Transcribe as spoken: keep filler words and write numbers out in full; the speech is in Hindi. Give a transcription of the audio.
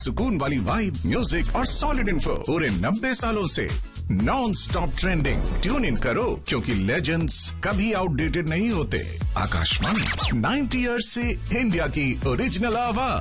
सुकून वाली वाइब, म्यूजिक और सॉलिड इन्फो पूरे नब्बे सालों से non stop trending. Tune in करो क्योंकि लेजेंड्स कभी आउटडेटेड नहीं होते। आकाशवाणी नाइन्टी ईयर्स से इंडिया की ओरिजिनल आवाज।